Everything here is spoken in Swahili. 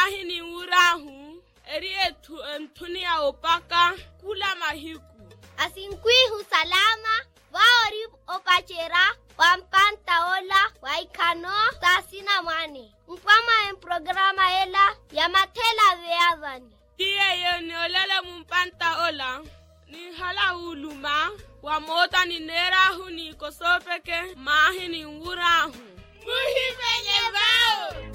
mahini urahu erie tunia opaka kula mahiku. Asinkwihu salama waori opachera wampanta ola waikano tasina mwane. Mpama en programa ela ya matela veavani. Tie yoni olele mumpanta ola ni hala uluma wa mota ni nerahu ni kosopeke mahini urahu. Muhimenye vao.